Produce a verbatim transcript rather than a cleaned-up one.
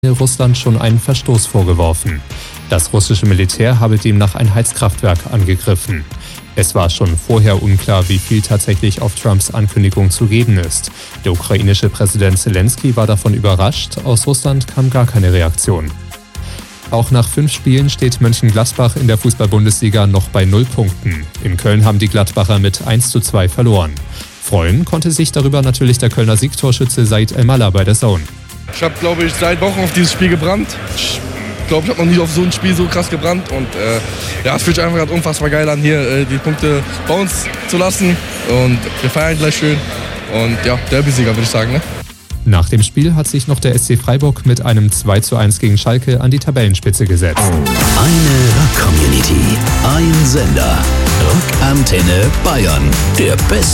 Russland schon einen Verstoß vorgeworfen. Das russische Militär habe demnach ein Heizkraftwerk angegriffen. Es war schon vorher unklar, wie viel tatsächlich auf Trumps Ankündigung zu reden ist. Der ukrainische Präsident Zelensky war davon überrascht, aus Russland kam gar keine Reaktion. Auch nach fünf Spielen steht Mönchengladbach in der Fußball-Bundesliga noch bei null Punkten. In Köln haben die Gladbacher mit eins zu zwei verloren. Freuen konnte sich darüber natürlich der Kölner Siegtorschütze Said El-Mallah bei der Zone. Ich habe, glaube ich, seit Wochen auf dieses Spiel gebrannt. Ich glaube, ich habe noch nie auf so ein Spiel so krass gebrannt. Und äh, ja, es fühlt sich einfach gerade unfassbar geil an, hier äh, die Punkte bei uns zu lassen. Und wir feiern gleich schön. Und ja, Derby-Sieger, würde ich sagen. Ne? Nach dem Spiel hat sich noch der S C Freiburg mit einem zwei zu eins gegen Schalke an die Tabellenspitze gesetzt. Eine Rock-Community, ein Sender. Rock Antenne Bayern, der beste